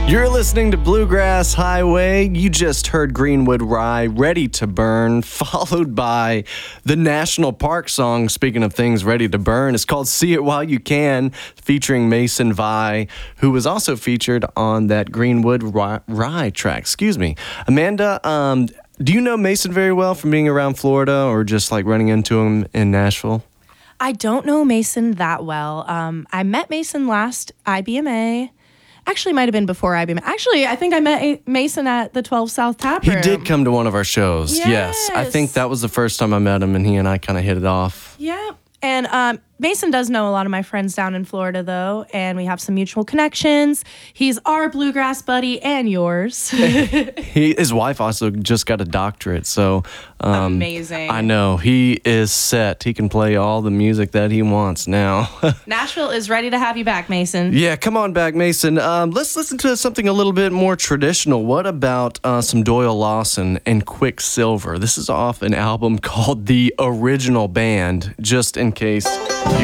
You're listening to Bluegrass Highway. You just heard Greenwood Rye, Ready to Burn, followed by the National Park song, speaking of things ready to burn. It's called See It While You Can, featuring Mason Vi, who was also featured on that Greenwood Rye track. Excuse me. Amanda, do you know Mason very well from being around Florida or just like running into him in Nashville? I don't know Mason that well. I met Mason last IBMA. Actually, might have been before IBM. Actually, I think I met Mason at the 12 South Tap Room. He did come to one of our shows. Yes. I think that was the first time I met him, and he and I kind of hit it off. Yeah. And Mason does know a lot of my friends down in Florida, though, and we have some mutual connections. He's our bluegrass buddy and yours. His wife also just got a doctorate, so... amazing. I know. He is set. He can play all the music that he wants now. Nashville is ready to have you back, Mason. Yeah, come on back, Mason. Let's listen to something a little bit more traditional. What about some Doyle Lawson and Quicksilver? This is off an album called The Original Band, just in case...